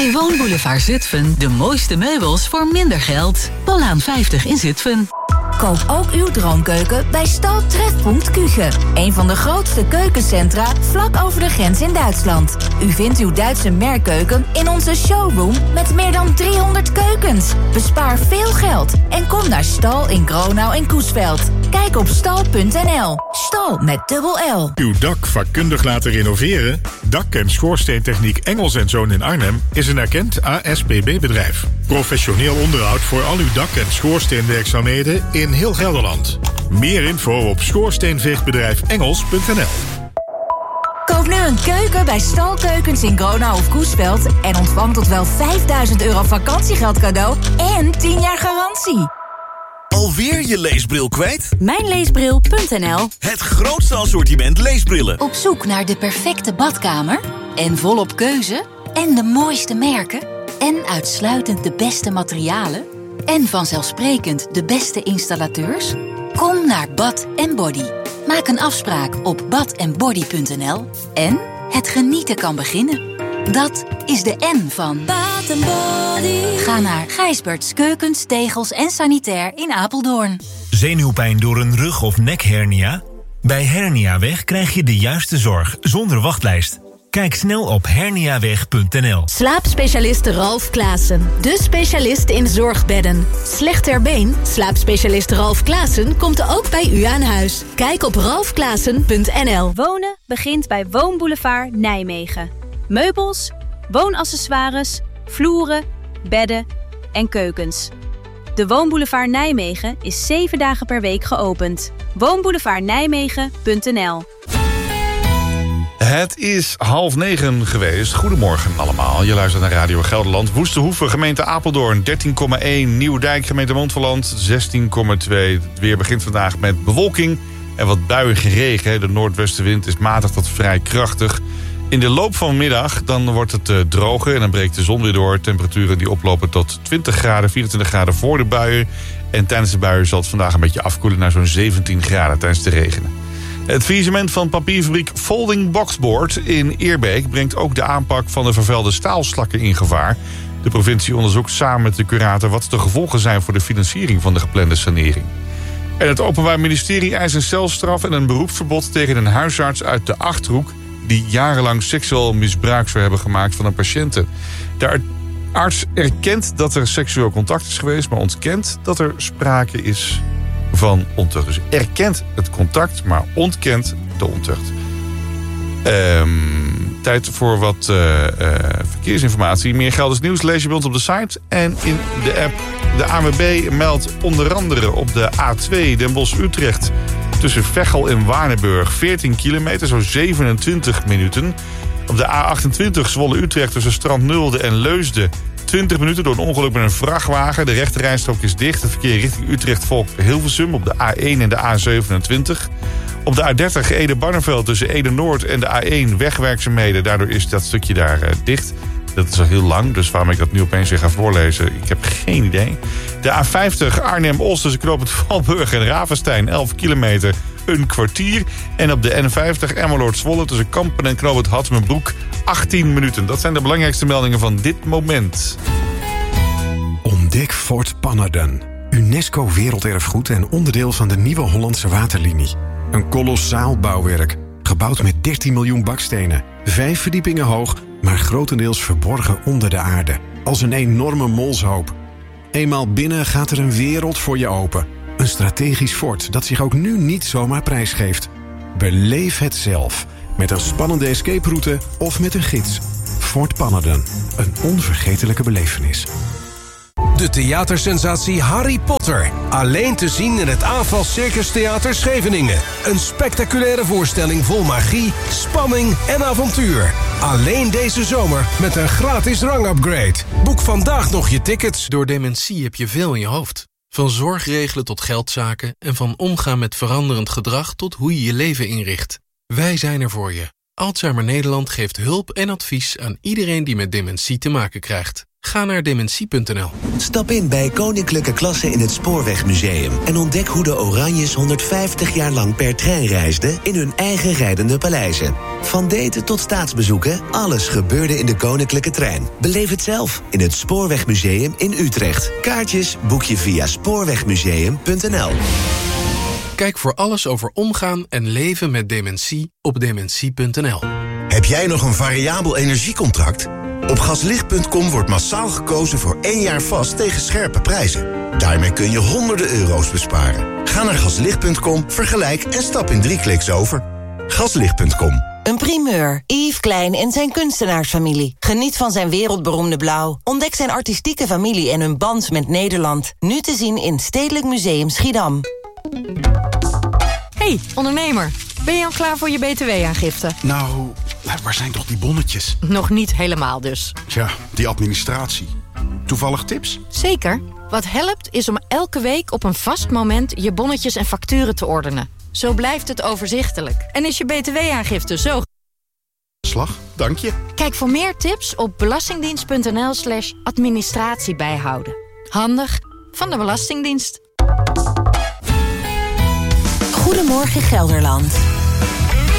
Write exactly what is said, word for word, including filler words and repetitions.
Bij Woonboulevard Zutphen de mooiste meubels voor minder geld. Pollaan vijftig in Zutphen. Koop ook uw droomkeuken bij Stal Trefpunt Küche. Een van de grootste keukencentra vlak over de grens in Duitsland. U vindt uw Duitse merkkeuken in onze showroom met meer dan driehonderd keukens. Bespaar veel geld en kom naar Stal in Gronau en Coesveld. Kijk op stal punt n l. Stal met dubbel L. Uw dak vakkundig laten renoveren? Dak- en schoorsteentechniek Engels en Zoon in Arnhem is een erkend A S P B-bedrijf. Professioneel onderhoud voor al uw dak- en schoorsteenwerkzaamheden in heel Gelderland. Meer info op schoorsteenveegbedrijf engels punt n l. Koop nu een keuken bij Stalkeukens in Gronau of Coesveld en ontvang tot wel vijfduizend euro vakantiegeld cadeau en tien jaar garantie. Alweer je leesbril kwijt? Mijnleesbril punt n l. Het grootste assortiment leesbrillen. Op zoek naar de perfecte badkamer? En volop keuze? En de mooiste merken? En uitsluitend de beste materialen? En vanzelfsprekend de beste installateurs? Kom naar Bad en Body. Maak een afspraak op bad en body punt n l. En het genieten kan beginnen. Dat is de N van Bad en Body. Ga naar Gijsberts Keukens, Tegels en Sanitair in Apeldoorn. Zenuwpijn door een rug- of nekhernia? Bij Herniaweg krijg je de juiste zorg zonder wachtlijst. Kijk snel op herniaweg punt n l. Slaapspecialist Ralf Klaassen. De specialist in zorgbedden. Slecht ter been? Slaapspecialist Ralf Klaassen komt ook bij u aan huis. Kijk op ralf klaassen punt n l. Wonen begint bij Woonboulevard Nijmegen. Meubels, woonaccessoires, vloeren, bedden en keukens. De Woonboulevard Nijmegen is zeven dagen per week geopend. woonboulevard nijmegen punt n l. Het is half negen geweest. Goedemorgen allemaal. Je luistert naar Radio Gelderland. Woeste gemeente Apeldoorn, dertien komma één. Nieuwdijk, gemeente Montferland, zestien komma twee. Het weer begint vandaag met bewolking en wat buiige regen. De noordwestenwind is matig tot vrij krachtig. In de loop van de middag dan wordt het uh, droger en dan breekt de zon weer door. Temperaturen die oplopen tot twintig graden, vierentwintig graden voor de buien. En tijdens de buien zal het vandaag een beetje afkoelen naar zo'n zeventien graden tijdens de regenen. Het faillissement van papierfabriek Folding Boxboard in Eerbeek brengt ook de aanpak van de vervuilde staalslakken in gevaar. De provincie onderzoekt samen met de curator wat de gevolgen zijn voor de financiering van de geplande sanering. En het Openbaar Ministerie eist een celstraf en een beroepsverbod tegen een huisarts uit de Achterhoek die jarenlang seksueel misbruik zou hebben gemaakt van een patiënte. De arts erkent dat er seksueel contact is geweest, maar ontkent dat er sprake is van ontucht. Dus erkent het contact, maar ontkent de ontucht. Um, tijd voor wat uh, uh, verkeersinformatie. Meer Gelders nieuws lees je bij ons op de site en in de app. De A N W B meldt onder andere op de A twee Den Bosch-Utrecht tussen Veghel en Waardenburg veertien kilometer, zo zevenentwintig minuten. Op de A achtentwintig Zwolle-Utrecht tussen Strand-Nulde en Leusden twintig minuten door een ongeluk met een vrachtwagen. De rechterrijstrook is dicht. Het verkeer richting Utrecht volgt Hilversum op de A één en de A zevenentwintig. Op de A dertig Ede-Barneveld tussen Ede-Noord en de A één wegwerkzaamheden. Daardoor is dat stukje daar uh, dicht. Dat is al heel lang, dus waarom ik dat nu opeens weer ga voorlezen, ik heb geen idee. De A vijftig Arnhem-Os tussen knooppunt Valburg en Ravenstein, elf kilometer, een kwartier. En op de N vijftig Emmeloord-Zwolle tussen Kampen en knooppunt Hattemerbroek, achttien minuten. Dat zijn de belangrijkste meldingen van dit moment. Ontdek Fort Pannerden. UNESCO Werelderfgoed en onderdeel van de Nieuwe Hollandse Waterlinie. Een kolossaal bouwwerk, gebouwd met dertien miljoen bakstenen. Vijf verdiepingen hoog, maar grotendeels verborgen onder de aarde. Als een enorme molshoop. Eenmaal binnen gaat er een wereld voor je open. Een strategisch fort dat zich ook nu niet zomaar prijsgeeft. Beleef het zelf. Met een spannende escape route of met een gids. Fort Pannerden. Een onvergetelijke belevenis. De theatersensatie Harry Potter. Alleen te zien in het Aanval Circus Theater Scheveningen. Een spectaculaire voorstelling vol magie, spanning en avontuur. Alleen deze zomer met een gratis rangupgrade. Boek vandaag nog je tickets. Door dementie heb je veel in je hoofd. Van zorg regelen tot geldzaken en van omgaan met veranderend gedrag tot hoe je je leven inricht. Wij zijn er voor je. Alzheimer Nederland geeft hulp en advies aan iedereen die met dementie te maken krijgt. Ga naar dementie punt n l. Stap in bij Koninklijke Klasse in het Spoorwegmuseum en ontdek hoe de Oranjes honderdvijftig jaar lang per trein reisden in hun eigen rijdende paleizen. Van daten tot staatsbezoeken, alles gebeurde in de Koninklijke Trein. Beleef het zelf in het Spoorwegmuseum in Utrecht. Kaartjes boek je via spoorwegmuseum punt n l. Kijk voor alles over omgaan en leven met dementie op dementie punt n l. Heb jij nog een variabel energiecontract? Op gaslicht punt com wordt massaal gekozen voor één jaar vast tegen scherpe prijzen. Daarmee kun je honderden euro's besparen. Ga naar gaslicht punt com, vergelijk en stap in drie kliks over. gaslicht punt com. Een primeur. Yves Klein en zijn kunstenaarsfamilie. Geniet van zijn wereldberoemde blauw. Ontdek zijn artistieke familie en hun band met Nederland. Nu te zien in Stedelijk Museum Schiedam. Hey, ondernemer. Ben je al klaar voor je B T W-aangifte? Nou, waar zijn toch die bonnetjes? Nog niet helemaal dus. Tja, die administratie. Toevallig tips? Zeker. Wat helpt is om elke week op een vast moment je bonnetjes en facturen te ordenen. Zo blijft het overzichtelijk. En is je B T W-aangifte zo... Slag, dank je. Kijk voor meer tips op belastingdienst punt n l slash administratie bijhouden. Handig van de Belastingdienst. Goedemorgen Gelderland.